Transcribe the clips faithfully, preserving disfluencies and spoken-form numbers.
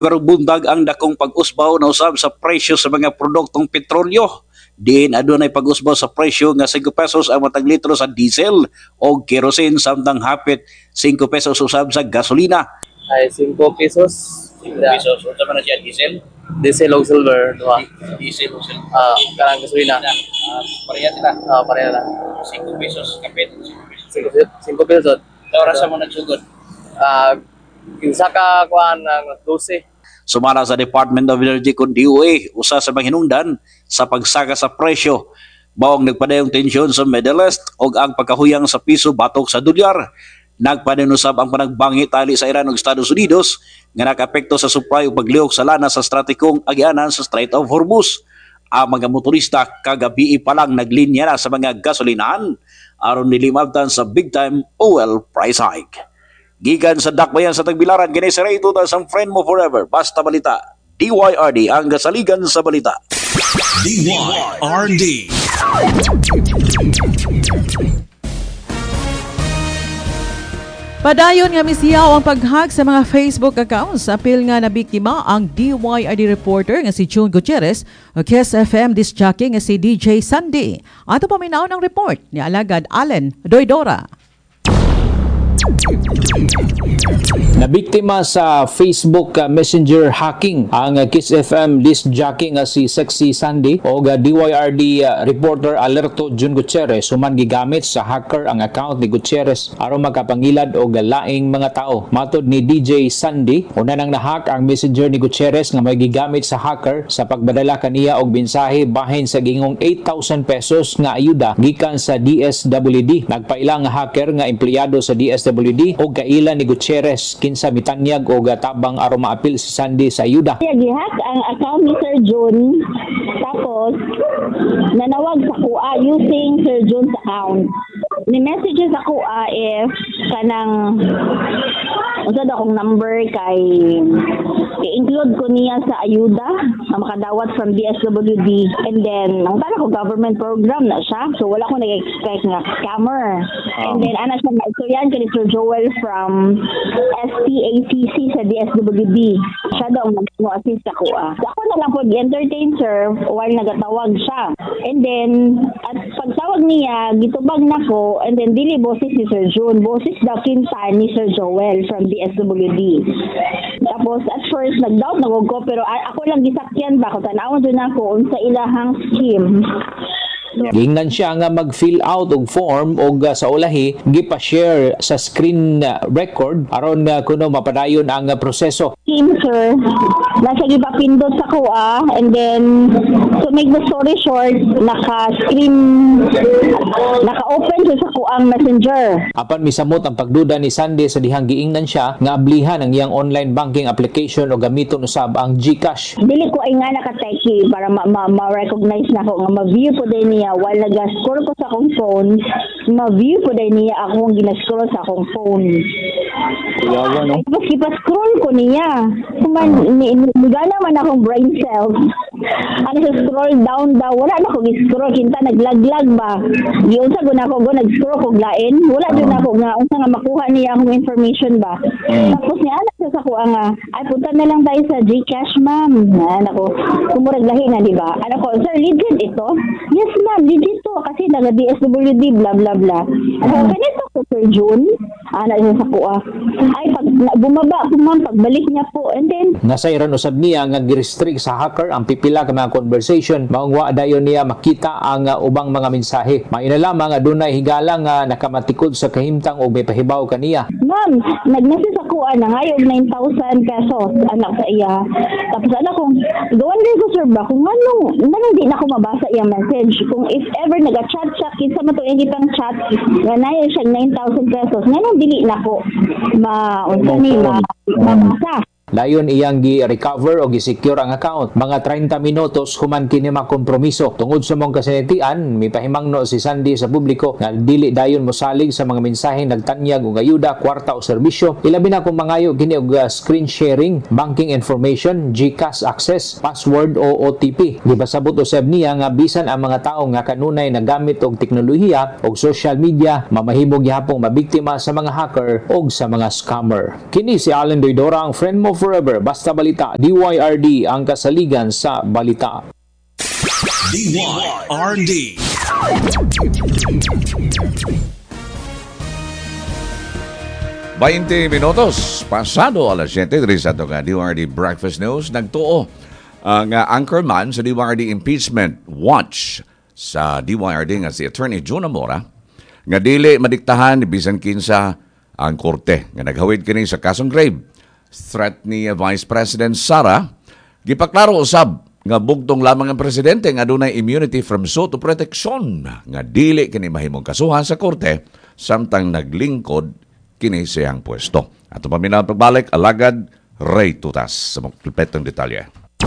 karong buntag ang dakong pag-usbaw na usab sa presyo sa mga produktong petrolyo. Diin adunay pag-usbaw sa presyo nga five pesos ang matag litro sa diesel o kerosene samtang hapit five pesos usab sa gasolina. Ay five pesos. five pesos unsa man na siya diesel? Diesel o silver, duha. Diesel o silver. Ah, karang gasolina. Uh, pareha sila. Ah, pareha na. five pesos kapit. five pesos. Ora sa mo nagsugod. Ah, kinsa ka kuan ng twelve. Sumala sa Department of Energy kung D O A, usa sa mga hinungdan sa pagsaka sa presyo. Baong nagpadayong tensyon sa Middle East o ang pagkahuyang sa piso batok sa dolyar. Nagpaninusab ang panagbangi tali sa Iran ug Estados Unidos nga nakapekto sa supply ug paglihok sa lana sa strategikong agianan sa Strait of Hormuz. Ang mga motorista kagabi pa lang naglinya na sa mga gasolinahan aron nilimabtan sa big time oil price hike. Gikan sa dakbayan sa Tagbilaran, kini si Ray Tutas ang friend mo forever. Basta balita, D Y R D ang gasaligan sa balita. D Y R D. Padayon nga misiyaw ang paghag sa mga Facebook accounts. Apil nga na biktima ang D Y R D reporter nga si June Gutierrez o Kiss F M disc jockey nga si D J Sandy. Ato paminaw ng report ni Alagad Allen Doydora. Nabiktima sa Facebook uh, Messenger hacking ang uh, Kiss F M disc jockey nga si Sexy Sandy o uh, D Y R D uh, reporter Alerto June Gutierrez human gigamit sa hacker ang account ni Gutierrez aron makapangilad og laing mga tao. Matod ni D J Sandy, una nang nahack ang Messenger ni Gutierrez nga may gigamit sa hacker sa pagbadala kaniya og mensahe bahin sa gingong eight thousand pesos nga ayuda gikan sa D S W D. Nagpailang nga hacker nga empleyado sa D S W D og kaila ni Gutierrez kinsa mitanyag og tabang aron maapil si Sandy sa ayuda. Gihack ang account ni Sir June tapos nanawag sa kuha using Sir June's account. Ni messages sa kuha if kanang unsa daw kong number kay i-include ko niya sa ayuda na makadawat from D S W D and then ang tala ko government program na siya so wala ko nag-expect nga scammer and then ana siya nagsuyan kay Sir Joel from S T A C C sa D S W D siya daw mag-assist sa kuha so ako na lang po gi-entertain sir while nagatawag siya and then at pagtawag niya gitubag na ko and then dili boses ni Sir June boses daw kinsa ni Sir Joel from D S W D tapos at first nag-doubt na ko pero ako lang gisakyan ba ko tanawon dun ako unsa ilahang scheme. Gingnan siya nga mag-fill out og form og uh, sa ulahi gipa-share sa screen uh, record aron uh, kuno mapadayon ang uh, proseso. Team sir, nasa gipapindot sa kuha and then to make the story short, naka-screen naka-open siya sa kuang messenger. Apan misamot ang pagduda ni Sandy sa dihang giingnan siya nga ablihan ang iyang online banking application o gamiton usab ang GCash. Dili ko ay nga naka-techie para ma-recognize ma- ma- na ko nga ma-view po din niya while nag-scroll ko sa akong phone, ma-view po din niya akong gina-scroll sa akong phone. Yawa no? Tapos ipa-scroll ko niya. Kuman, ni, ni, nigana man akong brain cells. Ano sa scroll down daw, wala na akong scroll, kinta naglaglag ba? Di unsa ko na ako, go nag-scroll ko lain, wala din ako nga, unsa nga makuha niya akong information ba? Tapos niya, anak sa sa kuha nga, ay punta na lang tayo sa GCash ma'am. Anak ko, kumurag lahi na di ba? Anak ko, sir, legit ito? Yes ma'am, legit to, kasi naga D S W D, bla bla bla. So, kanito ko Sir June, anak sa sa kuha. Ay, pag bumaba ako ma'am, pagbalik niya po, and then, nasayran usab niya nga gi-restrict sa hacker ang pipila ka mga conversation maong wa dayon niya makita ang uh, ubang mga mensahe. Maina lamang adunay higala nga nakamatikod sa kahimtang o may pahibaw kaniya. Ma'am, nag-message ako ana ngayog nine thousand pesos anak sa iya. Tapos anak ko, gawan din ko sir ba kung anong nanong di na ako mabasa iyang message. Kung if ever naga-chat siya kinsa man to ikitang chat nga nayo siya nine thousand pesos nganong dili na ko ma unsa ni ma mabasa. Dayon iyang gi-recover o gi-secure ang account. Mga thirty minutos human kini makompromiso. Tungod sa mong kasinatian, may pahimangno si Sandy sa publiko nga dili dayon mosalig sa mga mensaheng nagtanyag og ayuda, kwarta o serbisyo. Ilabi na kung mangayo kini og uh, screen sharing, banking information, GCash access, password o O T P. Gipasabot usab niya nga bisan ang mga tawo nga kanunay nagamit og teknolohiya og social media mamahimong gihapong mabiktima sa mga hacker o sa mga scammer. Kini si Allen Doydora, ang friend mo forever, basta balita. D Y R D ang kasaligan sa balita. D Y R D. twenty minutos pasado alas siyete diri sa itong D Y R D Breakfast News. Nagtuo ang uh, anchorman sa D Y R D Impeachment Watch sa D Y R D nga si Attorney June Amora nga dili madiktahan ni bisan kinsa ang korte nga naghawid kini sa kasong grave threat ni uh, Vice President Sara. Gipaklaro usab nga bugtong lamang ang presidente nga adunay immunity from suit o protection nga dili kini mahimong kasuhan sa korte samtang naglingkod kini siyang pwesto. At paminaw pagbalik, alagad Ray Tutas sa mga kompletong detalye.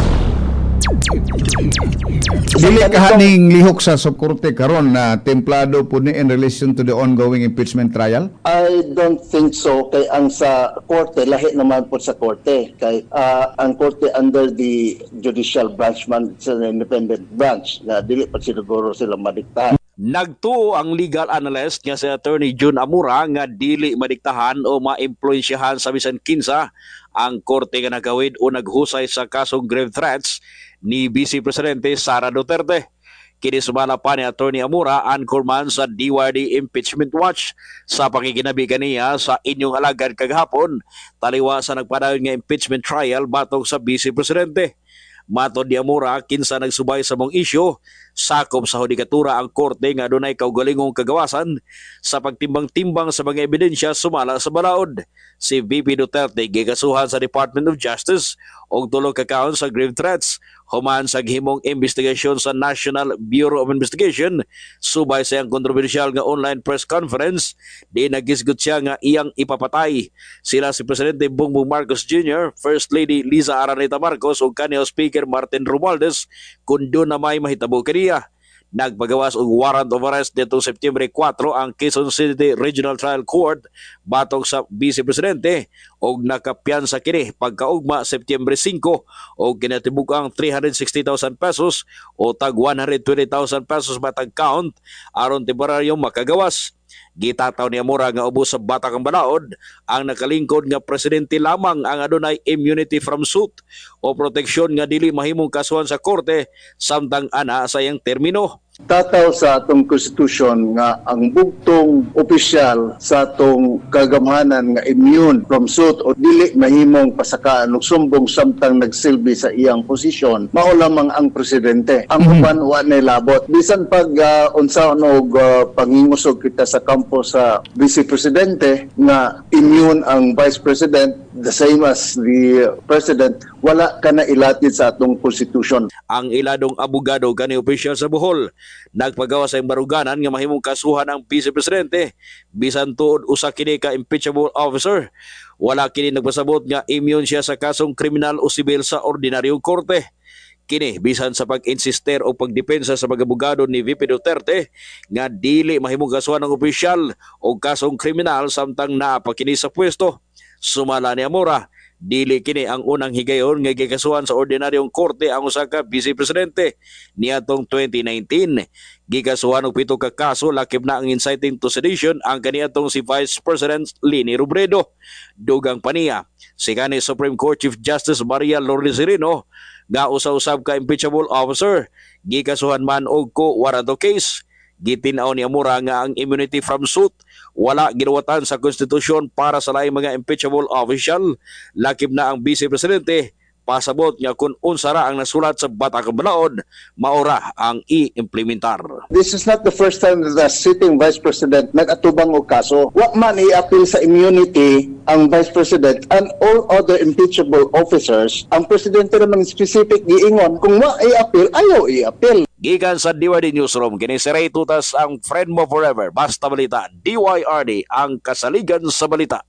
Dili kahaning lihok sa Sukorte karon na templado po ni in relation to the ongoing impeachment trial? I don't think so kay ang sa korte lahi naman po sa korte kay uh, ang korte under the judicial branch man sa independent branch na dili pa siguro sila madiktahan. Nagtuo ang legal analyst nga si Attorney June Amora nga dili madiktahan o maimpluwensyahan sa bisan kinsa ang korte nga nagawid o naghusay sa kasong grave threats ni Vice Presidente Sara Duterte. Kini sumala pa ni Attorney Amora anchorman sa D Y R D Impeachment Watch sa pakikinabi kaniya sa inyong alagad kagahapon taliwa sa nagpadayon nga impeachment trial batok sa Vice Presidente. Matod ni Amora, kinsa nagsubay sa mong isyu, sakop sa hudikatura ang korte nga dunay kaugalingong kagawasan sa pagtimbang-timbang sa mga ebidensya sumala sa balaod. Si V P Duterte gigasuhan sa Department of Justice og tulo ka kaon sa grave threats human sa gihimong investigasyon sa National Bureau of Investigation subay sa iyang kontrobersyal nga online press conference di nagisgot siya nga iyang ipapatay. Sila si Presidente Bongbong Marcos Junior, First Lady Liza Araneta Marcos ug kaniyang Speaker Martin Romualdez kun doon na may mahitabo kaniya. Nagpagawas og warrant of arrest dito September four ang Quezon City Regional Trial Court batok sa Vice Presidente og nakapiyansa kini pagkaugma September five og kinatibuk-ang three hundred sixty thousand pesos o tag one hundred twenty thousand pesos matag count aron temporaryong makagawas. Gitataw ni Amora nga ubos sa Batakang Balaod ang nakalingkod nga presidente lamang ang adunay immunity from suit o proteksyon nga dili mahimong kasuhan sa korte samtang ana sa iyang termino. Tataw sa atong konstitusyon nga ang bugtong opisyal sa atong kagamhanan nga immune from suit o dili mahimong pasakaan og sumbong samtang nagsilbi sa iyang posisyon mao lamang ang presidente. Ang uban wa nay labot bisan pag uh, unsaon og uh, pangingusog kita sa kampo sa vice presidente nga immune ang vice president the same as the president, wala ka na ilatid sa atong konstitusyon. Ang iladong abogado kani opisyal sa Bohol nagpagawa sa baruganan nga mahimong kasuhan ang Vice Presidente bisan tuod usa kini ka impeachable officer. Wala kini nagpasabot nga immune siya sa kasong kriminal o sibil sa ordinaryong korte. Kini bisan sa pag-insister o pagdepensa sa mga abogado ni V P Duterte nga dili mahimong kasuhan ng opisyal o kasong kriminal samtang naapa kini sa pwesto. Sumala ni Amora, dili kini ang unang higayon nga gikasuhan sa ordinaryong korte ang usa ka Vice Presidente niadtong twenty nineteen. Gikasuhan og pito ka kaso lakip na ang inciting to sedition ang kaniadtong si Vice President Leni Robredo. Dugang paniya si kanhi Supreme Court Chief Justice Maria Lourdes Sereno nga usa-usab ka impeachable officer gikasuhan man og ko warrant of case. Gitinaw ni Amora nga ang immunity from suit wala ginuwatan sa konstitusyon para sa laing mga impeachable official. Lakip na ang Vice Presidente pasabot nga kung unsara ang nasulat sa Batakang Balaod maora ang i-implementar. This is not the first time that the sitting Vice President nag-atubang og kaso. Wa man i-appeal sa immunity ang Vice President and all other impeachable officers. Ang Presidente naman specific giingon kung wa i-appeal, ayaw i-appeal. Gikan sa D Y R D Newsroom, kini si Ray Tutas ang friend mo forever. Basta balita, D Y R D ang kasaligan sa balita.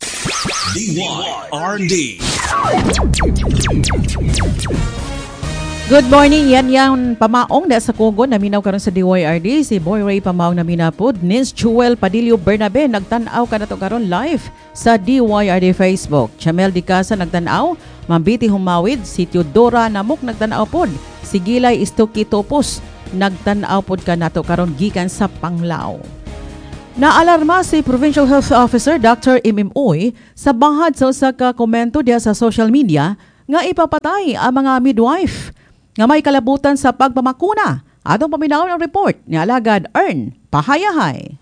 D Y R D. Good morning, yan yan pamaong na sa Congo naminaw karon sa D Y R D si Boy Ray pamaong naminapod Nins Jewel Padillo Bernabe nagtan-aw ka nato karon live sa D Y R D Facebook. Chamel Di Casa nagtan-aw, Mambiti Humawid, si Teodora Namok nagtan-aw pod, si Gilay Istokitopos nagtan-aw pod ka nato karon gikan sa Panglao. Naalarma si Provincial Health Officer Doctor M M Uy sa bahad sa usa ka komento diya sa social media nga ipapatay ang mga midwife nga may kalabutan sa pagpamakuna. Atong paminaw ng report ni Alagad Ern Pahayahay.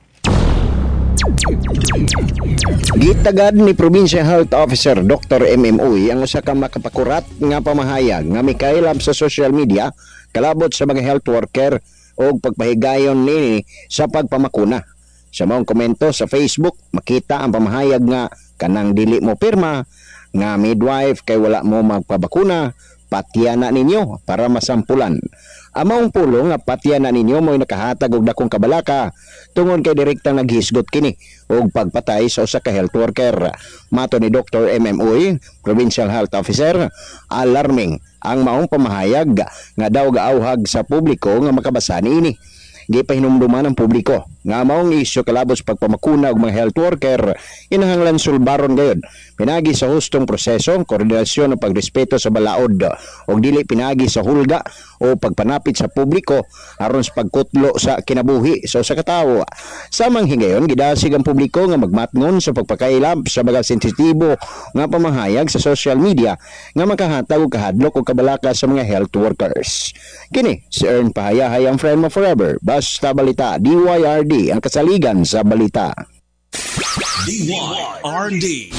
Gitagad ni Provincial Health Officer Doctor M M Uy ang usa ka makapakurat nga pamahayag nga mikailab sa social media kalabot sa mga health worker o pagpahigayon nini sa pagpamakuna. Sa maong komento sa Facebook, makita ang pamahayag nga kanang dili mo pirma nga midwife kay wala mo magpabakuna, patiyana ninyo para masampulan. Amaong pulong nga patiyana ninyo mo'y nakahatag og dakong kabalaka tungod kay direktang naghisgot kini og pagpatay sa usa ka health worker. Mato ni Doctor M M Uy, Provincial Health Officer, alarming ang maong pamahayag nga daw gaawhag sa publiko nga makabasa niini. Gipahinumduman ang publiko nga maong isyu kalabot sa pagpamakuna og mga health worker inahanglan sulbaron gayud pinagi sa hustong proseso, koordinasyon o pagrespeto sa balaod og dili pinagi sa hulga o pagpanapit sa publiko aron sa pagkutlo sa kinabuhi sa usa ka tawo. Samang hingayon gidasig ang publiko nga magmatngon sa pagpakailab sa mga sensitibo nga pamahayag sa social media nga makahatag og kahadlok o kabalaka sa mga health workers. Kini si Ern Pahayahay ang friend mo forever. Basta Balita, D Y R D ang kasaligan sa balita. D Y R D.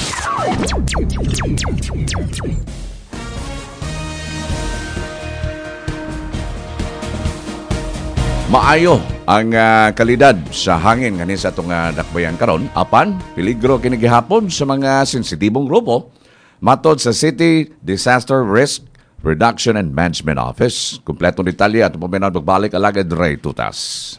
Maayo ang uh, kalidad sa hangin nganin sa itong uh, dakbayan karon. Apan, peligro kini gihapon sa mga sensitibong grupo. Matod sa City Disaster Risk Reduction and Management Office. Kumpletong detalye at puminan pagbalik Alagad Ray Tutas.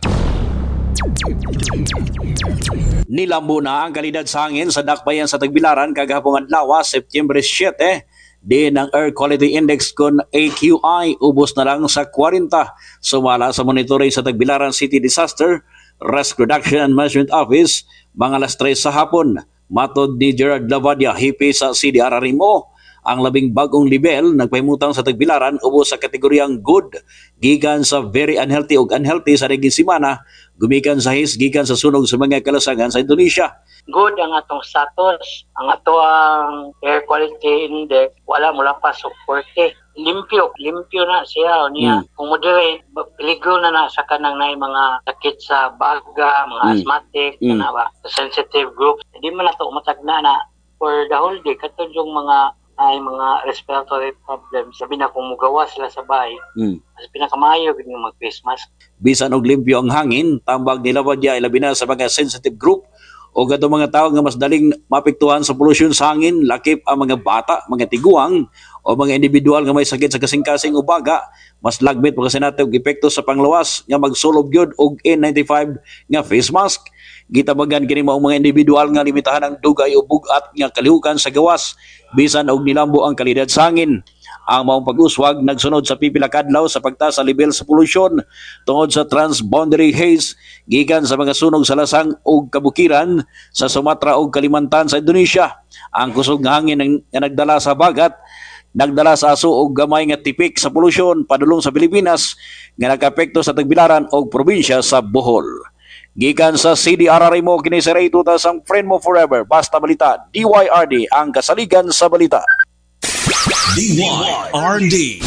Nilambo na ang kalidad sa hangin sa dakbayan sa Tagbilaran kagahapon adlaw September seven. Din ang Air Quality Index kon A Q I ubos na lang sa forty. Sumala sa monitoring sa Tagbilaran City Disaster Risk Reduction and Management Office mga alas tres sa hapon. Matod ni Gerard Lavadia, hipi sa C D R R M O, ang labing bagong level nagpahimutang sa Tagbilaran ubos sa kategoryang good gikan sa very unhealthy ug unhealthy sa naging semana gumikan sa his gikan sa sunog sa mga kalasangan sa Indonesia. Good ang atong status, ang ato ang air quality index wala mula pa sa forty. Limpyo, limpyo na siya niya. Mm. Kung moderate, peligro na na sa kanang na mga sakit sa baga, mga mm. asthmatic, mm. na ba, sensitive groups. Hindi man na ito matagna na for the whole day. Katod yung mga ay mga respiratory problems. Sabi na kung mugawa sila sa bahay, mm. mas pinakamayo yung mag-face mask. Bisan og limpyo ang hangin, tambag nila ba diya ilabi na sa mga sensitive group o gato mga tao nga mas daling mapektuhan sa pollution sa hangin, lakip ang mga bata, mga tiguang o mga individual nga may sakit sa kasing-kasing o baga, mas lagbit pa kasi natin og epekto sa panglawas nga magsulob gyud og N ninety-five nga face mask. Gitabagan kini mao mga individual nga limitahan ang dugay o bugat nga kalihukan sa gawas bisan og nilambo ang kalidad sa hangin. Ang maong pag-uswag nagsunod sa pipila ka adlaw sa pagtaas sa level sa pollution tungod sa transboundary haze gikan sa mga sunog sa lasang ug kabukiran sa Sumatra ug Kalimantan sa Indonesia. Ang kusog nga hangin nga nagdala sa bagat nagdala sa aso og gamay nga tipik sa pollution padulong sa Pilipinas nga nagapekto sa Tagbilaran ug probinsya sa Bohol. Gikan sa C D R R M O kini si Ray Tutas ang friend mo forever. Basta Balita, D Y R D ang kasaligan sa balita. D Y R D.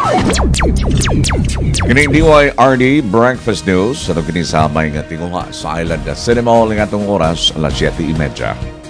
Kini D Y R D Breakfast News sa kini sa may nga tinguha sa Island Cinema Hall nga atong oras alas siyete y media.